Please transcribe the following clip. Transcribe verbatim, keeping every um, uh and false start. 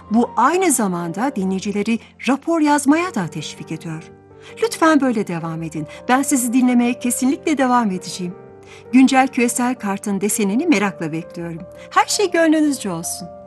Bu aynı zamanda dinleyicileri rapor yazmaya da teşvik ediyor. Lütfen böyle devam edin. Ben sizi dinlemeye kesinlikle devam edeceğim. Güncel küresel kartın desenini merakla bekliyorum. Her şey gönlünüzce olsun.